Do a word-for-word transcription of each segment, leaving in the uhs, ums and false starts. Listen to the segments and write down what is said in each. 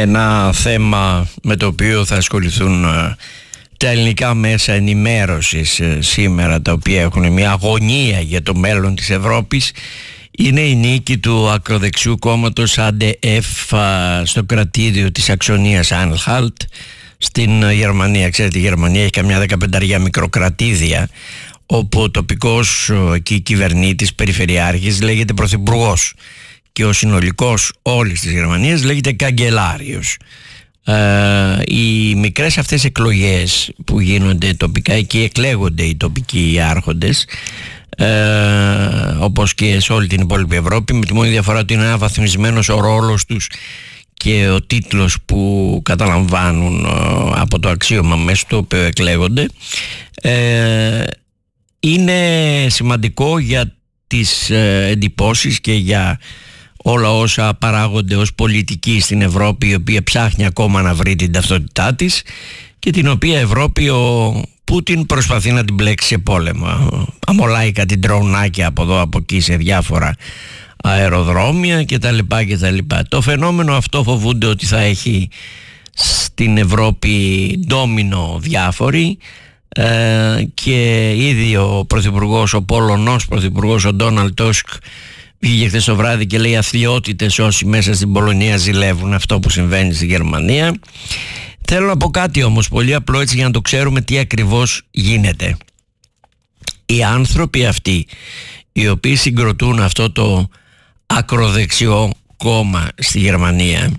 ένα θέμα με το οποίο θα ασχοληθούν τα ελληνικά μέσα ενημέρωσης σήμερα, τα οποία έχουν μια αγωνία για το μέλλον της Ευρώπης, είναι η νίκη του ακροδεξιού κόμματος έι ντι εφ στο κρατήδιο της Αξονίας Άνχαλτ στην Γερμανία. Ξέρετε, η Γερμανία έχει καμιά δεκαπενταριά μικροκρατήδια, όπου ο τοπικός εκεί κυβερνήτης, περιφερειάρχης, λέγεται πρωθυπουργός και ο συνολικός όλης της Γερμανίας λέγεται καγκελάριος. Ε, οι μικρές αυτές εκλογές που γίνονται τοπικά, εκεί εκλέγονται οι τοπικοί άρχοντες, ε, όπως και σε όλη την υπόλοιπη Ευρώπη, με τη μόνη διαφορά ότι είναι αναβαθμισμένος ο ρόλος τους και ο τίτλος που καταλαμβάνουν ε, από το αξίωμα μέσα στο οποίο εκλέγονται. ε, είναι σημαντικό για τις ε, εντυπώσεις και για όλα όσα παράγονται ως πολιτική στην Ευρώπη, η οποία ψάχνει ακόμα να βρει την ταυτότητά της και την οποία Ευρώπη ο Πούτιν προσπαθεί να την μπλέξει σε πόλεμο. Αμολάει κάτι ντρονάκια από εδώ από εκεί σε διάφορα αεροδρόμια κτλ. κτλ. Το φαινόμενο αυτό φοβούνται ότι θα έχει στην Ευρώπη ντόμινο διάφοροι, ε, και ήδη ο πρωθυπουργός, ο Πολωνός πρωθυπουργός, ο Ντόναλντ Τούσκ, βγήκε χθες το βράδυ και λέει αθλιότητες όσοι μέσα στην Πολωνία ζηλεύουν αυτό που συμβαίνει στη Γερμανία. Θέλω να πω κάτι όμως πολύ απλό, έτσι, για να το ξέρουμε τι ακριβώς γίνεται. Οι άνθρωποι αυτοί οι οποίοι συγκροτούν αυτό το ακροδεξιό κόμμα στη Γερμανία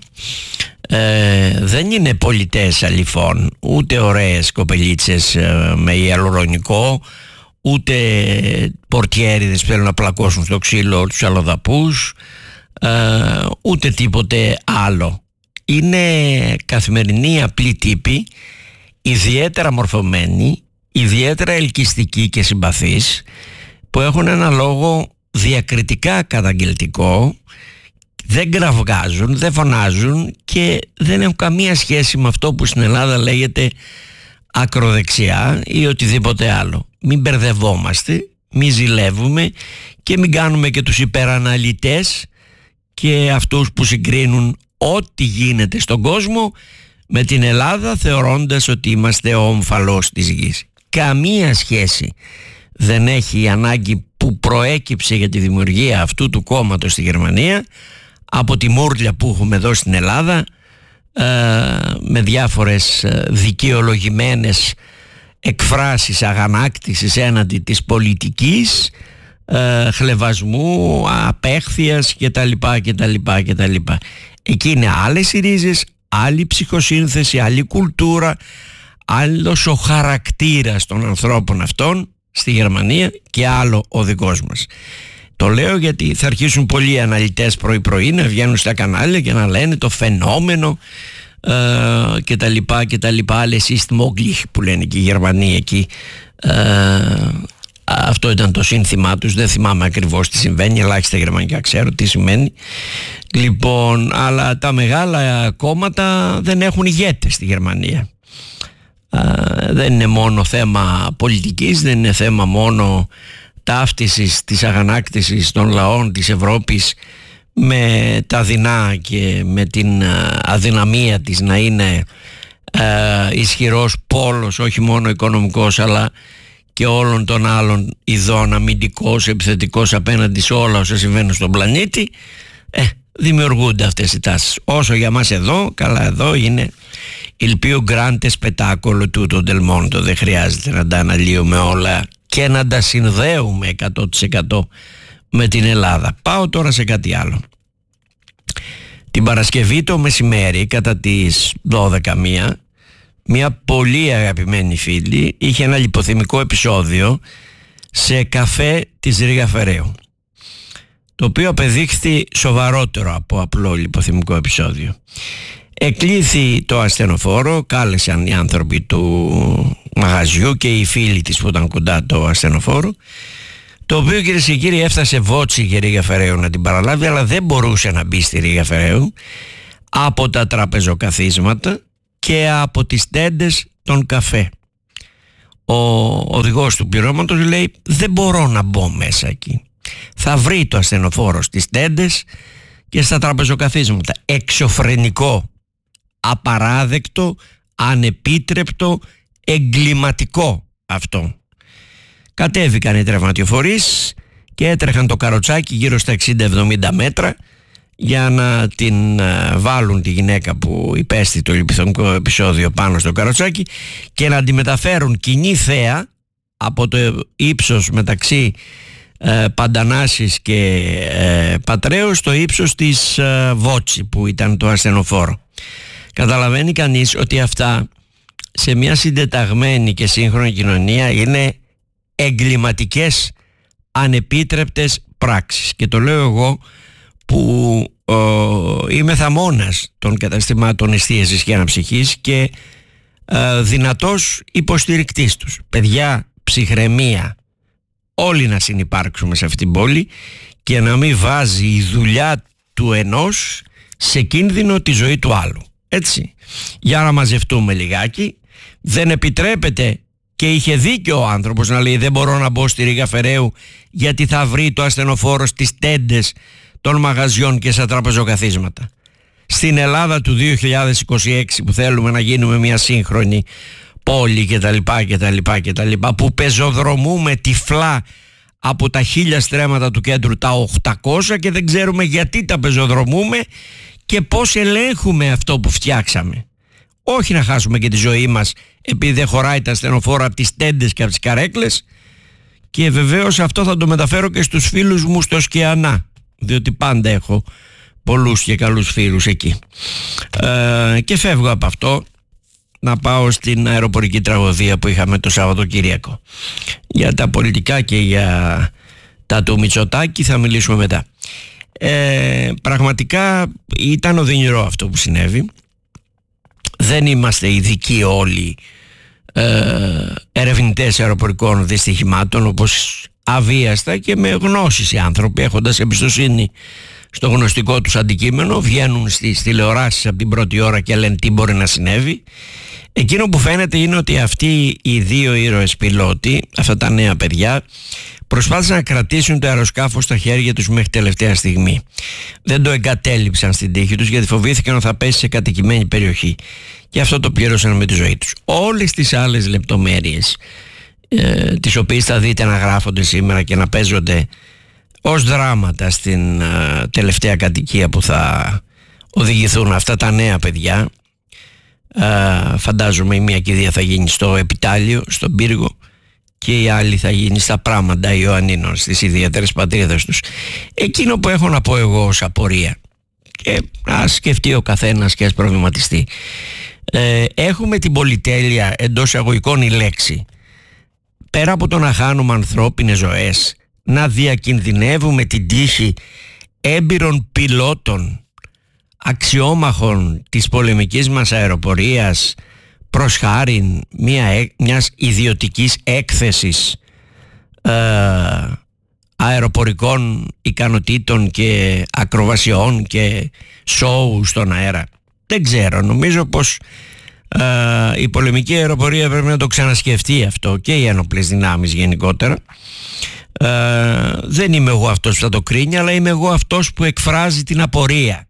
ε, δεν είναι πολιτές αληφών, ούτε ωραίες κοπελίτσες ε, με ιαλουρονικό, ούτε πορτιέριδες που θέλουν να πλακώσουν στο ξύλο τους αλλοδαπούς, ε, ούτε τίποτε άλλο. Είναι καθημερινοί απλοί τύποι, ιδιαίτερα μορφωμένοι, ιδιαίτερα ελκυστικοί και συμπαθείς, που έχουν ένα λόγο διακριτικά καταγγελτικό, δεν κραυγάζουν, δεν φωνάζουν και δεν έχουν καμία σχέση με αυτό που στην Ελλάδα λέγεται ακροδεξιά ή οτιδήποτε άλλο. Μην μπερδευόμαστε, μην ζηλεύουμε και μην κάνουμε και τους υπεραναλυτές και αυτούς που συγκρίνουν ό,τι γίνεται στον κόσμο με την Ελλάδα, θεωρώντας ότι είμαστε ο ομφαλός της γης. Καμία σχέση δεν έχει η ανάγκη που προέκυψε για τη δημιουργία αυτού του κόμματος στη Γερμανία από τη μούρλια που έχουμε εδώ στην Ελλάδα, ε, με διάφορες δικαιολογημένες εκφράσεις αγανάκτησης έναντι της πολιτικής, ε, χλευασμού, απέχθειας κτλ. κτλ, κτλ. Εκεί είναι άλλες οι ρίζες, άλλη ψυχοσύνθεση, άλλη κουλτούρα, άλλος ο χαρακτήρας των ανθρώπων αυτών στη Γερμανία και άλλο ο δικός μας. Το λέω γιατί θα αρχίσουν πολλοί αναλυτές πρωί-πρωί να βγαίνουν στα κανάλια και να λένε το φαινόμενο ε, και τα λοιπά και τα λοιπά, alles ist möglich που λένε και οι Γερμανοί εκεί. Ε, αυτό ήταν το σύνθημά τους, δεν θυμάμαι ακριβώς τι συμβαίνει, ελάχιστα γερμανικά ξέρω τι σημαίνει. Λοιπόν, αλλά τα μεγάλα κόμματα δεν έχουν ηγέτες στη Γερμανία. Ε, δεν είναι μόνο θέμα πολιτικής, δεν είναι θέμα μόνο ταύτισης της αγανάκτησης των λαών της Ευρώπης με τα δεινά και με την αδυναμία της να είναι ε, ισχυρός πόλος, όχι μόνο οικονομικός αλλά και όλων των άλλων ειδών, αμυντικός, επιθετικός απέναντι σε όλα όσα συμβαίνουν στον πλανήτη. ε, δημιουργούνται αυτές οι τάσεις. Όσο για μας εδώ, καλά, εδώ είναι il più grande spettacolo tutto del mondo, δεν χρειάζεται να τα αναλύουμε όλα και να τα συνδέουμε εκατό τοις εκατό με την Ελλάδα. Πάω τώρα σε κάτι άλλο. Την Παρασκευή το μεσημέρι κατά τις δώδεκα μία, μια πολύ αγαπημένη φίλη είχε ένα λιποθυμικό επεισόδιο σε καφέ της Ρήγα Φεραίου, το οποίο απεδείχθη σοβαρότερο από απλό λιποθυμικό επεισόδιο. Εκλήθη το ασθενοφόρο, κάλεσαν οι άνθρωποι του μαγαζιού και οι φίλοι της που ήταν κοντά το ασθενοφόρο, το οποίο, κυρίες και κύριοι, έφτασε βότσι και Ρήγα Φεραίου να την παραλάβει, αλλά δεν μπορούσε να μπει στη Ρήγα Φεραίου από τα τραπεζοκαθίσματα και από τις τέντες των καφέ. Ο οδηγός του πυρώματος λέει δεν μπορώ να μπω μέσα εκεί. Θα βρει το ασθενοφόρο στις τέντες και στα τραπεζοκαθίσματα. Εξωφρενικό απαράδεκτο, ανεπίτρεπτο, εγκληματικό αυτό. Κατέβηκαν οι τραυματιοφορείς και έτρεχαν το καροτσάκι γύρω στα εξήντα εβδομήντα μέτρα για να την βάλουν τη γυναίκα που υπέστη το λιπηθομικό επεισόδιο πάνω στο καροτσάκι και να τη μεταφέρουν κοινή θέα από το ύψος μεταξύ ε, Παντανάσης και ε, Πατρέου στο ύψος της ε, Βότσι που ήταν το ασθενοφόρο. Καταλαβαίνει κανείς ότι αυτά σε μια συντεταγμένη και σύγχρονη κοινωνία είναι εγκληματικές, ανεπίτρεπτες πράξεις. Και το λέω εγώ που ο, είμαι θαμώνας των καταστημάτων εστίασης και αναψυχής και ε, δυνατός υποστηρικτής τους. Παιδιά, ψυχραιμία, όλοι να συνυπάρξουμε σε αυτήν την πόλη και να μην βάζει η δουλειά του ενός σε κίνδυνο τη ζωή του άλλου. Έτσι, για να μαζευτούμε λιγάκι. Δεν επιτρέπεται, και είχε δίκιο ο άνθρωπος να λέει δεν μπορώ να μπω στη Ρήγα Φεραίου γιατί θα βρει το ασθενοφόρο στις τέντες των μαγαζιών και στα τραπεζοκαθίσματα. Στην Ελλάδα του δύο χιλιάδες είκοσι έξι που θέλουμε να γίνουμε μια σύγχρονη πόλη και τα λοιπά και τα λοιπά και τα λοιπά, που πεζοδρομούμε τυφλά από τα χίλια στρέμματα του κέντρου τα οκτακόσια και δεν ξέρουμε γιατί τα πεζοδρομούμε και πώς ελέγχουμε αυτό που φτιάξαμε. Όχι να χάσουμε και τη ζωή μας επειδή δεν χωράει τα ασθενοφόρα από τις τέντες και από τις καρέκλες. Και βεβαίως αυτό θα το μεταφέρω και στους φίλους μου στο Σκιανά, διότι πάντα έχω πολλούς και καλούς φίλους εκεί. Ε, και φεύγω από αυτό να πάω στην αεροπορική τραγωδία που είχαμε το Σαββατοκύριακο. Για τα πολιτικά και για τα του Μητσοτάκη θα μιλήσουμε μετά. Ε, πραγματικά ήταν οδυνηρό αυτό που συνέβη. Δεν είμαστε ειδικοί όλοι ε, ερευνητές αεροπορικών δυστυχημάτων, όπως αβίαστα και με γνώσεις οι άνθρωποι, έχοντας εμπιστοσύνη στο γνωστικό τους αντικείμενο, βγαίνουν στις τηλεοράσεις από την πρώτη ώρα και λένε τι μπορεί να συνέβη. Εκείνο που φαίνεται είναι ότι αυτοί οι δύο ήρωες πιλότοι, αυτά τα νέα παιδιά, προσπάθησαν να κρατήσουν το αεροσκάφο στα χέρια τους μέχρι τελευταία στιγμή. Δεν το εγκατέλειψαν στην τύχη τους γιατί φοβήθηκαν ότι θα πέσει σε κατοικημένη περιοχή. Και αυτό το πλήρωσαν με τη ζωή τους. Όλες τις άλλες λεπτομέρειες, ε, τις οποίες θα δείτε να γράφονται σήμερα και να παίζονται ως δράματα στην ε, τελευταία κατοικία που θα οδηγηθούν αυτά τα νέα παιδιά, ε, φαντάζομαι η μία κηδεία θα γίνει στο Επιτάλιο, στον Πύργο, και η άλλη θα γίνει στα Πράματα Ιωαννίνων, στις ιδιαίτερες πατρίδες τους. Εκείνο που έχω να πω εγώ ως απορία, και ας σκεφτεί ο καθένας και ας προβληματιστεί, ε, έχουμε την πολυτέλεια, εντός εισαγωγικών η λέξη, πέρα από το να χάνουμε ανθρώπινες ζωές, να διακινδυνεύουμε την τύχη έμπειρων πιλότων, αξιόμαχων της πολεμικής μας αεροπορίας, προς χάριν μια, μιας ιδιωτικής έκθεσης ε, αεροπορικών ικανοτήτων και ακροβασιών και σόου στον αέρα. Δεν ξέρω, νομίζω πως ε, η πολεμική αεροπορία πρέπει να το ξανασκεφτεί αυτό, και οι ένοπλες δυνάμεις γενικότερα. Ε, δεν είμαι εγώ αυτός που θα το κρίνει, αλλά είμαι εγώ αυτός που εκφράζει την απορία.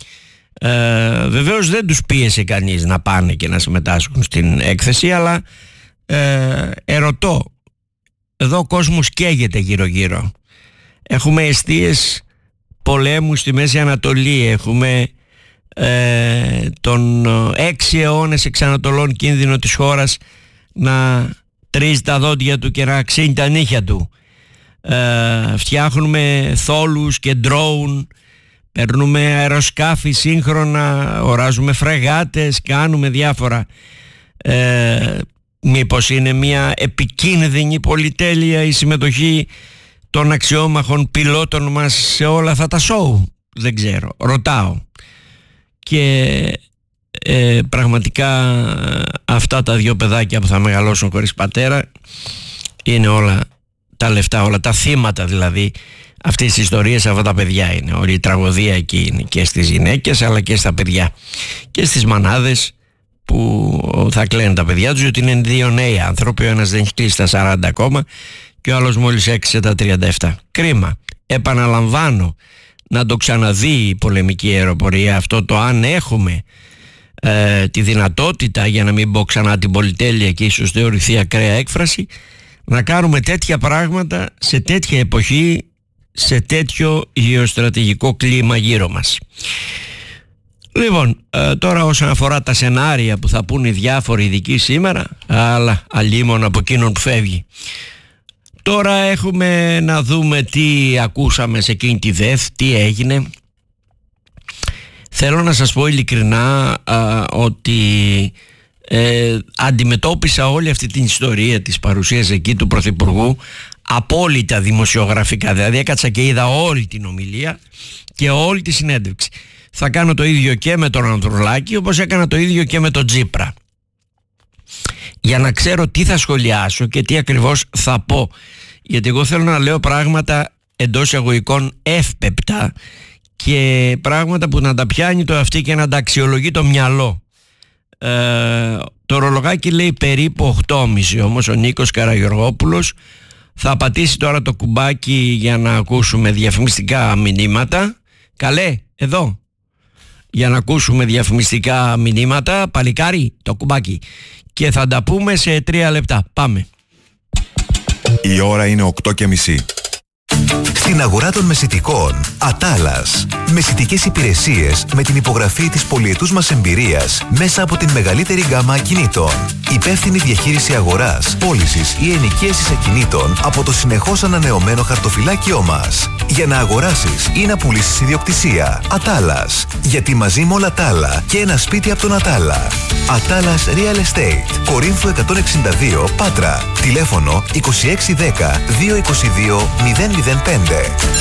Ε, βεβαίως δεν τους πίεσε κανείς να πάνε και να συμμετάσχουν στην έκθεση, αλλά ε, ερωτώ, εδώ ο κόσμος καίγεται γύρω γύρω. Έχουμε εστίες πολέμου στη Μέση Ανατολή, έχουμε ε, τον έξι αιώνες εξ Ανατολών κίνδυνο της χώρας να τρίζει τα δόντια του και να ξύνει τα νύχια του. ε, φτιάχνουμε θόλους και ντρόουν, παίρνουμε αεροσκάφη σύγχρονα, οράζουμε φρεγάτες, κάνουμε διάφορα. Ε, μήπως είναι μια επικίνδυνη πολυτέλεια η συμμετοχή των αξιόμαχων πιλότων μας σε όλα αυτά τα σόου? Δεν ξέρω, ρωτάω. Και ε, πραγματικά αυτά τα δύο παιδάκια που θα μεγαλώσουν χωρίς πατέρα είναι όλα τα λεφτά, όλα τα θύματα δηλαδή αυτές τις ιστορίες, αυτά τα παιδιά είναι. Όλη η τραγωδία εκεί είναι και στις γυναίκες αλλά και στα παιδιά και στις μανάδες που θα κλαίνουν τα παιδιά τους, γιατί είναι δύο νέοι άνθρωποι, ο ένας δεν έχει κλείσει τα σαράντα ακόμα και ο άλλος μόλις έξισε τα τριάντα επτά. Κρίμα. Επαναλαμβάνω, να το ξαναδεί η πολεμική αεροπορία αυτό, το αν έχουμε ε, τη δυνατότητα, για να μην πω ξανά την πολυτέλεια και ίσως θεωρηθεί ακραία έκφραση, να κάνουμε τέτοια πράγματα σε τέτοια εποχή, σε τέτοιο γεωστρατηγικό κλίμα γύρω μας. Λοιπόν, ε, τώρα όσον αφορά τα σενάρια που θα πούν οι διάφοροι ειδικοί σήμερα, αλλά αλίμον από εκείνον που φεύγει. Τώρα έχουμε να δούμε τι ακούσαμε σε εκείνη τη ΔΕΘ, τι έγινε. Θέλω να σας πω ειλικρινά α, ότι ε, αντιμετώπισα όλη αυτή την ιστορία της παρουσίας εκεί του Πρωθυπουργού απόλυτα δημοσιογραφικά. Δηλαδή έκατσα και είδα όλη την ομιλία και όλη τη συνέντευξη. Θα κάνω το ίδιο και με τον Ανδρουλάκη, όπως έκανα το ίδιο και με τον Τσίπρα, για να ξέρω τι θα σχολιάσω και τι ακριβώς θα πω, γιατί εγώ θέλω να λέω πράγματα εντός εισαγωγικών εύπεπτα και πράγματα που να τα πιάνει το αυτί και να τα αξιολογεί το μυαλό. ε, Το ρολογάκι λέει περίπου οκτώ και μισή, όμως ο Νίκος Καραγιοργόπουλος θα πατήσει τώρα το κουμπάκι για να ακούσουμε διαφημιστικά μηνύματα. Καλέ, εδώ, για να ακούσουμε διαφημιστικά μηνύματα. Παλικάρι, το κουμπάκι. Και θα τα πούμε σε τρία λεπτά. Πάμε. Η ώρα είναι οκτώ και μισή. Στην αγορά των μεσιτικών, Ατάλας. Μεσιτικές υπηρεσίες με την υπογραφή της πολυετούς μας εμπειρίας μέσα από την μεγαλύτερη γκάμα ακινήτων. Υπεύθυνη διαχείριση αγοράς, πώλησης ή ενοικίασης ακινήτων από το συνεχώς ανανεωμένο χαρτοφυλάκιό μας. Για να αγοράσεις ή να πουλήσεις ιδιοκτησία. Ατάλας. Γιατί μαζί με όλα τα άλλα και ένα σπίτι από τον Ατάλα. Ατάλας Real Estate. Κορίνθου εκατόν εξήντα δύο, Πάτρα. Τηλέφωνο είκοσι έξι δέκα διακόσια είκοσι δύο μηδέν μηδέν πέντε.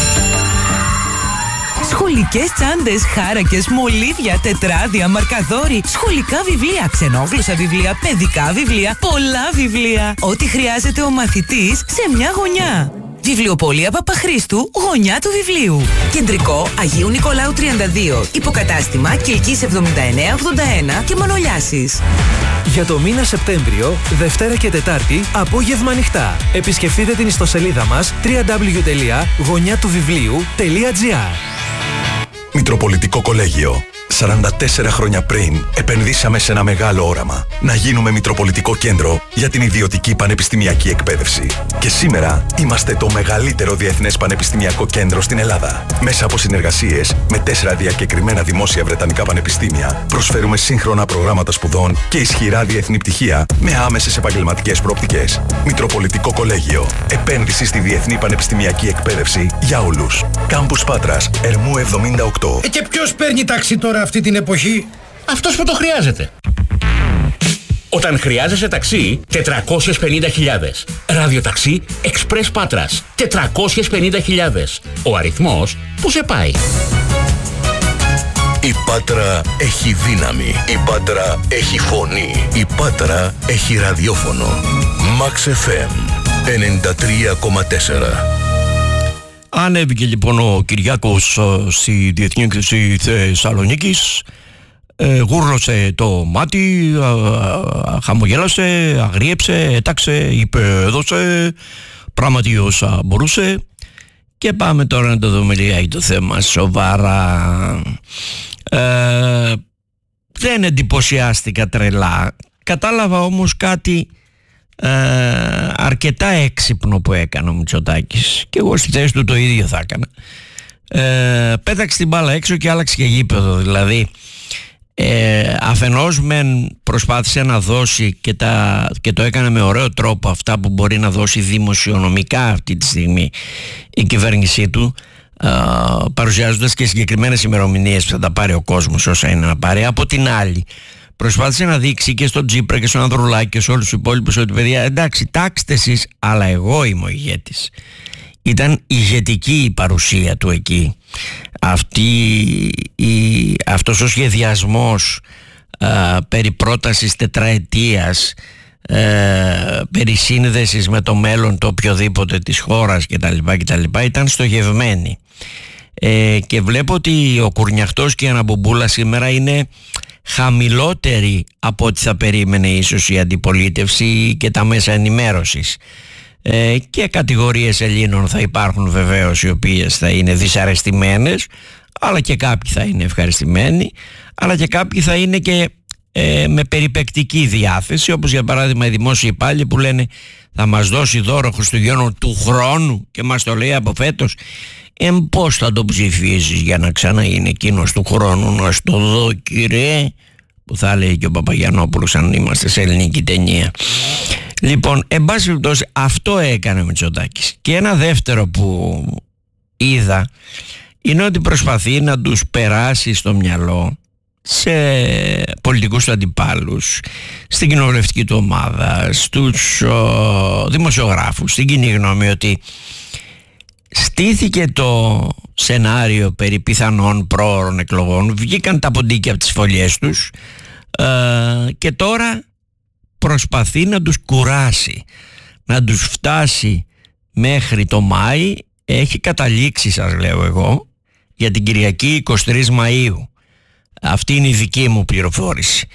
Σχολικές τσάντες, χάρακες, μολύβια, τετράδια, μαρκαδόροι, σχολικά βιβλία, ξενόγλωσσα βιβλία, παιδικά βιβλία, πολλά βιβλία. Ό,τι χρειάζεται ο μαθητής σε μια γωνιά. Βιβλιοπωλεία Παπαχρήστου, γωνιά του βιβλίου. Κεντρικό Αγίου Νικολάου τριάντα δύο. Υποκατάστημα Κιλκής εβδομήντα εννέα ογδόντα ένα και Μανολιάσης. Για το μήνα Σεπτέμβριο, Δευτέρα και Τετάρτη, απόγευμα ανοιχτά. Επισκεφτείτε την ιστοσελίδα μας double-u double-u double-u τελεία γωνιά του βιβλίου τελεία τζι άρ. Μητροπολιτικό Κολέγιο. σαράντα τέσσερα χρόνια πριν επενδύσαμε σε ένα μεγάλο όραμα. Να γίνουμε Μητροπολιτικό Κέντρο για την ιδιωτική πανεπιστημιακή εκπαίδευση. Και σήμερα είμαστε το μεγαλύτερο διεθνές πανεπιστημιακό κέντρο στην Ελλάδα. Μέσα από συνεργασίες με τέσσερα διακεκριμένα δημόσια βρετανικά πανεπιστήμια, προσφέρουμε σύγχρονα προγράμματα σπουδών και ισχυρά διεθνή πτυχία με άμεσες επαγγελματικές προοπτικές. Μητροπολιτικό Κολέγιο. Επένδυση στη διεθνή πανεπιστημιακή εκπαίδευση για όλους. Κάμπους Πάτρας, Ερμού εβδομήντα οκτώ. Ε, και ποιος παίρνει ταξί τώρα αυτή την εποχή? Αυτός που το χρειάζεται. Όταν χρειάζεσαι ταξί, τετρακόσιες πενήντα χιλιάδες. Ραδιοταξί Express Πάτρας, τετρακόσιες πενήντα χιλιάδες. Ο αριθμός που σε πάει. Η Πάτρα έχει δύναμη. Η Πάτρα έχει φωνή. Η Πάτρα έχει ραδιόφωνο. Max εφ εμ ενενήντα τρία κόμμα τέσσερα. Ανέβηκε λοιπόν ο Κυριάκος στη Διεθνή Έκθεση Θεσσαλονίκης, ε, γούρλωσε το μάτι, α, α, χαμογέλασε, αγρίεψε, έταξε, είπε, έδωσε, πράγματι όσα μπορούσε. Και πάμε τώρα να το δούμε λίγα το θέμα σοβαρά. Ε, δεν εντυπωσιάστηκα τρελά, κατάλαβα όμως κάτι Ε, αρκετά έξυπνο που έκανε ο Μητσοτάκης, και εγώ στη θέση του το ίδιο θα έκανα. ε, Πέταξε την μπάλα έξω και άλλαξε και γήπεδο. Δηλαδή ε, αφενός μεν προσπάθησε να δώσει και, τα, και το έκανε με ωραίο τρόπο αυτά που μπορεί να δώσει δημοσιονομικά αυτή τη στιγμή η κυβέρνησή του, ε, παρουσιάζοντας και συγκεκριμένες ημερομηνίες που θα τα πάρει ο κόσμος όσα είναι να πάρει. Από την άλλη προσπάθησε να δείξει και στον Τσίπρα και στον Ανδρουλάκη και σε όλους τους υπόλοιπους ότι, παιδιά, εντάξει, τάξτε εσείς, αλλά εγώ είμαι ο ηγέτης. Ήταν ηγετική η παρουσία του εκεί. Αυτή, η, αυτός ο σχεδιασμός α, περί πρότασης τετραετίας, α, περί σύνδεσης με το μέλλον το οποιοδήποτε της χώρας κτλ, κτλ ήταν στοχευμένη. Ε, και βλέπω ότι ο Κουρνιαχτός και η Αναμπομπούλα σήμερα είναι χαμηλότερη από ό,τι θα περίμενε ίσως η αντιπολίτευση και τα μέσα ενημέρωσης. Ε, και κατηγορίες Ελλήνων θα υπάρχουν βεβαίως, οι οποίες θα είναι δυσαρεστημένες, αλλά και κάποιοι θα είναι ευχαριστημένοι, αλλά και κάποιοι θα είναι και ε, με περιπεκτική διάθεση, όπως για παράδειγμα οι δημόσιοι υπάλληλοι που λένε θα μας δώσει δώρο Χριστουγέννων του χρόνου και μας το λέει από φέτος. Ε, πώς θα το ψηφίσεις για να ξαναγίνει εκείνος του χρόνου, να στο δω κύριε, που θα λέει και ο Παπαγιαννόπουλος αν είμαστε σε ελληνική ταινία. Λοιπόν, εν πάση περιπτώσει, αυτό έκανε ο Μητσοτάκης. Και ένα δεύτερο που είδα είναι ότι προσπαθεί να τους περάσει στο μυαλό σε πολιτικούς του αντιπάλους, στην κοινοβουλευτική του ομάδα, στους ο, δημοσιογράφους, στην κοινή γνώμη, ότι στήθηκε το σενάριο περί πιθανών πρόωρων εκλογών, βγήκαν τα ποντίκια από τις φωλιές τους ε, και τώρα προσπαθεί να τους κουράσει, να τους φτάσει μέχρι το Μάη. Έχει καταλήξει, σας λέω εγώ, για την Κυριακή εικοστή τρίτη Μαΐου. Αυτή είναι η δική μου πληροφόρηση.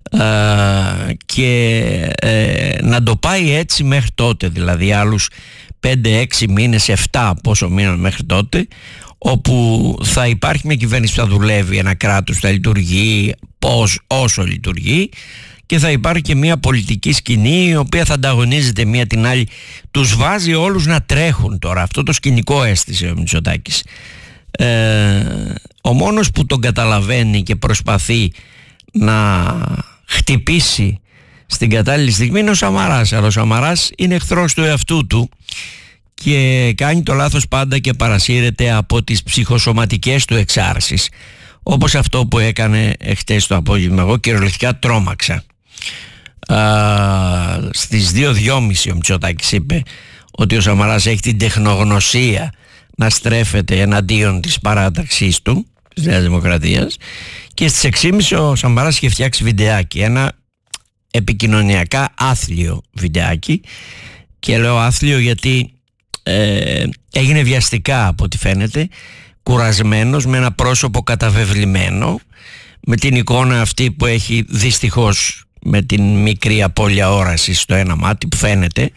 Ε, και ε, να το πάει έτσι μέχρι τότε, δηλαδή άλλους πέντε έξι μήνες, επτά πόσο μήνες μέχρι τότε, όπου θα υπάρχει μια κυβέρνηση που θα δουλεύει, ένα κράτος θα λειτουργεί πώς, όσο λειτουργεί, και θα υπάρχει και μια πολιτική σκηνή η οποία θα ανταγωνίζεται μία την άλλη. Τους βάζει όλους να τρέχουν τώρα. Αυτό το σκηνικό αίσθησε ο Μητσοτάκης. Ε, ο μόνος που τον καταλαβαίνει και προσπαθεί να χτυπήσει στην κατάλληλη στιγμή είναι ο Σαμαράς. Αλλά ο Σαμαράς είναι εχθρός του εαυτού του και κάνει το λάθος πάντα και παρασύρεται από τις ψυχοσωματικές του εξάρσεις, όπως αυτό που έκανε εχθές το απόγευμα. Εγώ κυριολεκτικά τρόμαξα. Α, στις δύο και τριάντα ο Μητσοτάκης είπε ότι ο Σαμαράς έχει την τεχνογνωσία να στρέφεται εναντίον της παράταξής του, της Νέας Δημοκρατίας, και στις έξι και μισή ο Σαμαράς είχε φτιάξει βιντεάκι, ένα επικοινωνιακά άθλιο βιντεάκι, και λέω άθλιο γιατί ε, έγινε βιαστικά από ό,τι φαίνεται, κουρασμένος, με ένα πρόσωπο καταβεβλημένο, με την εικόνα αυτή που έχει δυστυχώς με την μικρή απώλεια όρασης στο ένα μάτι που φαίνεται,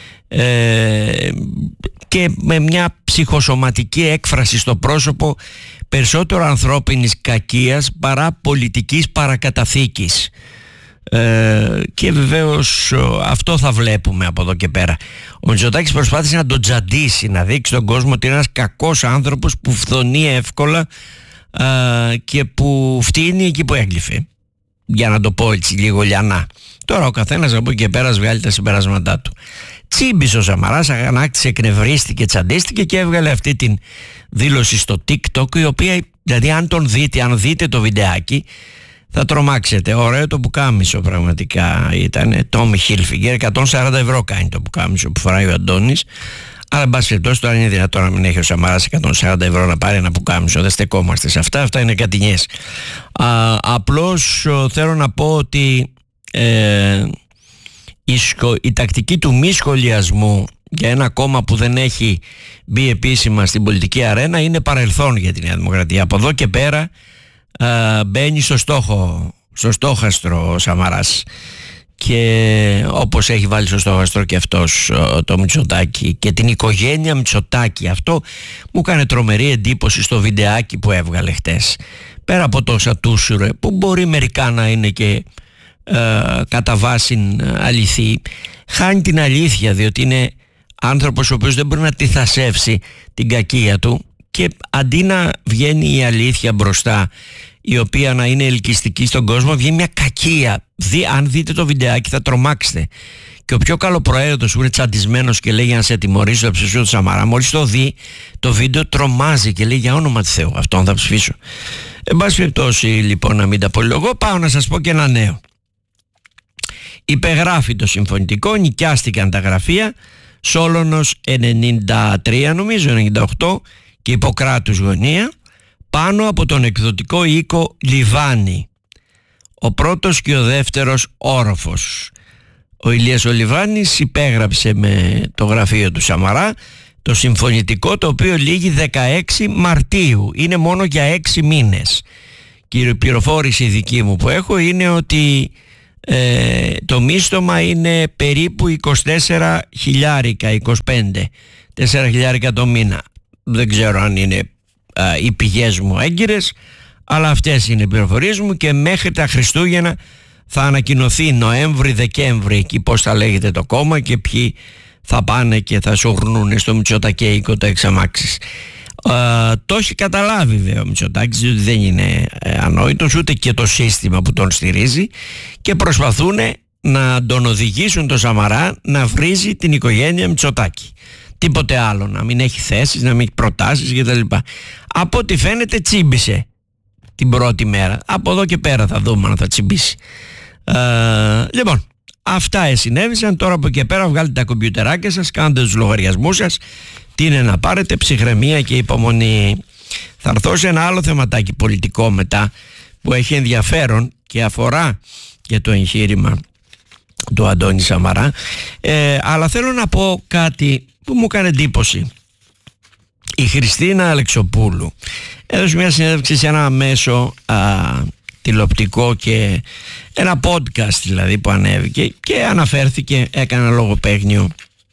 ε, και με μια ψυχοσωματική έκφραση στο πρόσωπο περισσότερο ανθρώπινης κακίας παρά πολιτικής παρακαταθήκης. Ε, και βεβαίως αυτό θα βλέπουμε από εδώ και πέρα. Ο Μητσοτάκης προσπάθησε να τον τζαντήσει, να δείξει τον κόσμο ότι είναι ένας κακός άνθρωπος που φθονεί εύκολα ε, και που φτύνει εκεί που έγκλειφε, για να το πω έτσι λίγο λιανά. Τώρα ο καθένας από εκεί και πέρα βγάλει τα συμπεράσματά του. Τσίμπησε ο Σαμαράς, αγανάκτησε, εκνευρίστηκε, τσαντίστηκε και έβγαλε αυτή την δήλωση στο TikTok, η οποία, δηλαδή αν τον δείτε, αν δείτε το βιντεάκι, θα τρομάξετε. Ωραίο το πουκάμισο πραγματικά ήταν. Tommy Hilfiger, εκατόν σαράντα ευρώ κάνει το πουκάμισο που φοράει ο Αντώνης. Αλλά εν πάση περιπτώσει, τώρα είναι δυνατόν να μην έχει ο Σαμαράς εκατόν σαράντα ευρώ να πάρει ένα πουκάμισο. Δεν στεκόμαστε σε αυτά, αυτά είναι κατηνιές. Α, απλώς θέλω να πω ότι ε, η, σχο, η τακτική του μη σχολιασμού για ένα κόμμα που δεν έχει μπει επίσημα στην πολιτική αρένα είναι παρελθόν για τη Νέα Δημοκρατία. Από εδώ και πέρα α, μπαίνει στο στόχο, στο στόχαστρο ο Σαμαράς, και όπως έχει βάλει στο στόχαστρο και αυτός το Μητσοτάκη και την οικογένεια Μητσοτάκη. Αυτό μου έκανε τρομερή εντύπωση στο βιντεάκι που έβγαλε χτες. Πέρα από τόσα τούσουρε που μπορεί μερικά να είναι και ε, κατά βάση αληθή, χάνει την αλήθεια, διότι είναι άνθρωπος ο οποίος δεν μπορεί να τυθασεύσει την κακία του, και αντί να βγαίνει η αλήθεια μπροστά, η οποία να είναι ελκυστική στον κόσμο, βγαίνει μια κακία. Δι, αν δείτε το βιντεάκι θα τρομάξετε. Και ο πιο καλοπροαίρετος που είναι τσαντισμένος και λέει για να σε τιμωρήσω, θα ψηφίσω το Σαμαρά, μόλις το δει το βίντεο τρομάζει και λέει για όνομα του Θεού, αυτόν θα ψηφίσω. Εν πάση περιπτώσει, λοιπόν, να μην τα πολυλογώ, πάω να σας πω και ένα νέο. Υπεγράφει το συμφωνητικό, νοικιάστηκαν τα γραφεία, Σόλωνος ενενήντα τρία νομίζω, ενενήντα οκτώ, και Ιπποκράτους γωνία, πάνω από τον εκδοτικό οίκο Λιβάνι. Ο πρώτος και ο δεύτερος όροφος. Ο Ηλίας ο Λιβάνης υπέγραψε με το γραφείο του Σαμαρά το συμφωνητικό, το οποίο λήγει δεκαέξι Μαρτίου. Είναι μόνο για έξι μήνες. Και η πληροφόρηση δική μου που έχω είναι ότι ε, το μίστομα είναι περίπου είκοσι τέσσερα χιλιάρικα, είκοσι πέντε, τέσσερα χιλιάρικα το μήνα. Δεν ξέρω αν είναι α, οι πηγές μου έγκυρες, αλλά αυτές είναι οι πληροφορίες μου, και μέχρι τα Χριστούγεννα θα ανακοινωθεί Νοέμβρη-Δεκέμβρη εκεί πώς θα λέγεται το κόμμα και ποιοι θα πάνε και θα σουρνούν στο Μητσοτακέικο το εξαμάξεις. Uh, το έχει καταλάβει βέβαια ο Μητσοτάκης, διότι δεν είναι ε, ανόητος ούτε και το σύστημα που τον στηρίζει, και προσπαθούν να τον οδηγήσουν το Σαμαρά να βρίζει την οικογένεια Μητσοτάκη, τίποτε άλλο, να μην έχει θέσεις, να μην έχει προτάσεις κτλ. Από ό,τι φαίνεται τσίμπησε την πρώτη μέρα, από εδώ και πέρα θα δούμε αν θα τσιμπήσει. uh, Λοιπόν, αυτά συνέβησαν. Τώρα από εκεί πέρα βγάλετε τα κομπιουτεράκια σας, κάντε τους λογαριασμούς σας. Τι είναι να πάρετε? Ψυχραιμία και υπομονή. Θα έρθω σε ένα άλλο θεματάκι πολιτικό μετά που έχει ενδιαφέρον και αφορά και το εγχείρημα του Αντώνη Σαμαρά, ε, αλλά θέλω να πω κάτι που μου έκανε εντύπωση. Η Χριστίνα Αλεξοπούλου έδωσε μια συνέντευξη σε ένα μέσο α, τηλεοπτικό και ένα podcast δηλαδή που ανέβηκε και αναφέρθηκε, έκανε ένα λογοπαίγνιο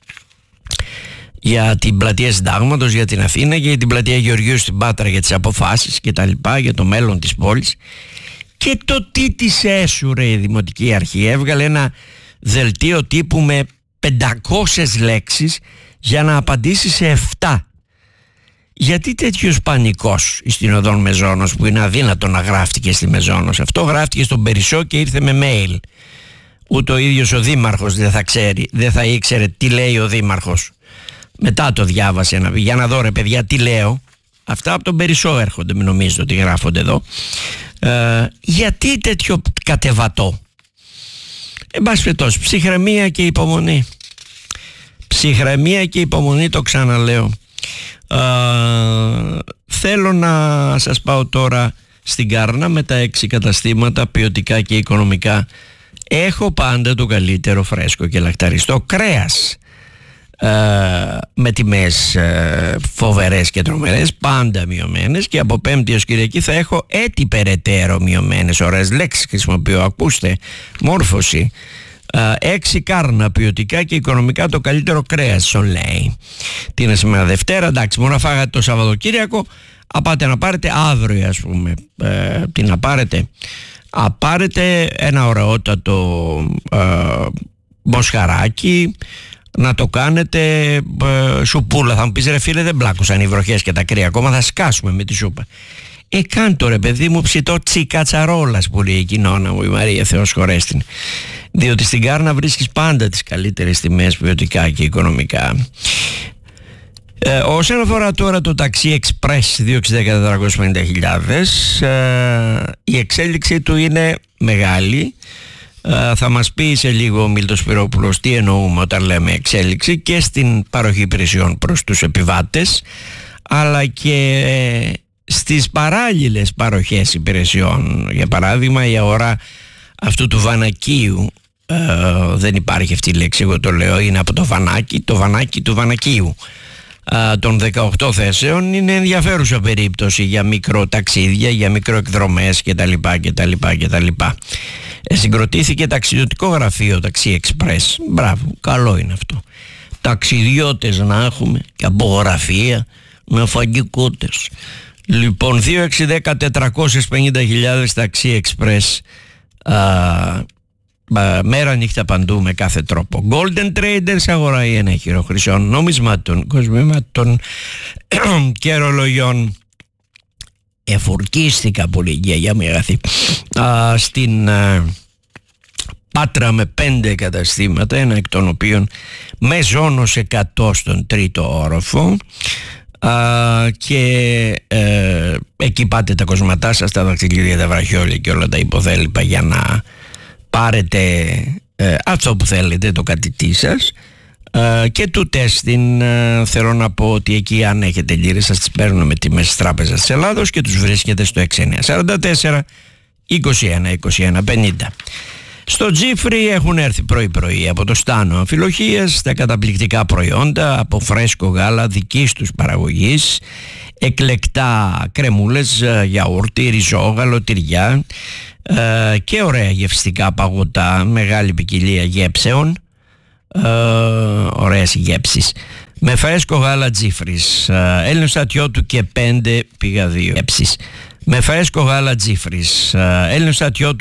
για την πλατεία Συντάγματος, για την Αθήνα και για την πλατεία Γεωργίου στην Πάτρα, για τις αποφάσεις και τα λοιπά, για το μέλλον της πόλης. Και το τι της έσουρε η Δημοτική Αρχή? Έβγαλε ένα δελτίο τύπου με πεντακόσιες λέξεις για να απαντήσει σε επτά. Γιατί τέτοιος πανικός στην Οδόν Μεζόνος, που είναι αδύνατο να γράφτηκε στη Μεζόνος? Αυτό γράφτηκε στον Περισσό και ήρθε με mail. Ούτε ο ίδιος ο δήμαρχος δεν θα ξέρει, δεν θα ήξερε τι λέει ο δήμαρχος. Μετά το διάβασε να πει, για να δω ρε παιδιά τι λέω. Αυτά από τον Περισσό έρχονται, μην νομίζετε ότι γράφονται εδώ. ε, Γιατί τέτοιο κατεβατό? Εν πάση περιπτώσει, ψυχραιμία και υπομονή. Ψυχραιμία και υπομονή, το ξαναλέω. ε, Θέλω να σας πάω τώρα στην Κάρνα με τα έξι καταστήματα ποιοτικά και οικονομικά. Έχω πάντα το καλύτερο φρέσκο και λακταριστό κρέας, Uh, με τιμές uh, φοβερές και τρομερές, πάντα μειωμένες, και από Πέμπτη ως Κυριακή θα έχω έτη περαιτέρω μειωμένες. Ωραίες λέξεις χρησιμοποιώ, ακούστε, μόρφωση. uh, Έξι Κάρνα, ποιοτικά και οικονομικά το καλύτερο κρέας, Σολέι. Τι είναι σήμερα? Δευτέρα, εντάξει, μόνο να φάγατε το Σαββατοκύριακο, απάτε να πάρετε αύριο, ας πούμε. uh, Τι να πάρετε? Α, πάρετε ένα ωραιότατο uh, μοσχαράκι, να το κάνετε ε, σουπούλα. Θα μου πεις ρε φίλε, δεν μπλάκουσαν οι βροχές και τα κρύα, ακόμα θα σκάσουμε με τη σούπα. Ε, κάντο ρε παιδί μου ψητό τσικατσαρόλας που λέει η κοινόνα μου, η Μαρία, Θεός χωρέστην. Διότι στην Κάρνα βρίσκεις πάντα τις καλύτερες τιμές ποιοτικά και οικονομικά. Ε, όσον αφορά τώρα το ταξί Express δύο εξήντα τετρακόσιες πενήντα χιλιάδες, ε, η εξέλιξη του είναι μεγάλη. Uh, θα μας πει σε λίγο ο Μίλτος Σπυρόπουλος τι εννοούμε όταν λέμε εξέλιξη, και στην παροχή υπηρεσιών προς τους επιβάτες, αλλά και ε, στις παράλληλες παροχές υπηρεσιών. Για παράδειγμα, η αγορά αυτού του βανακίου, uh, δεν υπάρχει αυτή η λέξη, εγώ το λέω, είναι από το βανάκι, το βανάκι του βανακίου, uh, των δεκαοκτώ θέσεων. Είναι ενδιαφέρουσα περίπτωση για μικροταξίδια, για μικροεκδρομές κτλ. κτλ, κτλ. Συγκροτήθηκε ταξιδιωτικό γραφείο Ταξί Express. Μπράβο, καλό είναι αυτό. Ταξιδιώτες να έχουμε και από γραφεία με φαγικότες. Λοιπόν, δύο έξι δέκα τετρακόσιες πενήντα χιλιάδες Ταξί Express, α, α, μέρα νύχτα παντού με κάθε τρόπο. Golden Traders, αγορά ή ένα χειρό χρυσών νομισμάτων, κοσμήματων και ρολογιών. Εφορκίστηκα πολύ για μια αγαθή α, στην α, Πάτρα με πέντε καταστήματα, ένα εκ των οποίων Μεζόνος εκατό στον τρίτο όροφο, α, και ε, εκεί πάτε τα κοσματά σας, τα δαχτυλίδια, τα βραχιόλια και όλα τα υποδέλυπα για να πάρετε ε, αυτό που θέλετε, το κατητή σας. Uh, και του τέστην, uh, θέλω να πω ότι εκεί αν έχετε λίρες σας τις παίρνουν με τιμές της Τράπεζας της Ελλάδος και τους βρίσκεται στο έξι εννιά σαράντα τέσσερα είκοσι ένα είκοσι ένα πενήντα. Στο Τζίφρι έχουν έρθει πρωί πρωί από το Στάνο Αμφιλοχίας τα καταπληκτικά προϊόντα από φρέσκο γάλα δικής τους παραγωγής, εκλεκτά κρεμούλες, γιαούρτι, ριζόγαλο, τυριά, uh, και ωραία γευστικά παγωτά, μεγάλη ποικιλία γεύσεων. Uh, ωραίες γεύσεις με φρέσκο γάλα Τζίφρις, uh, Έλληνος ατιότου και πέντε πήγα δύο γεύσεις με φρέσκο γάλα Τζίφρις, uh, Έλληνος ατιότου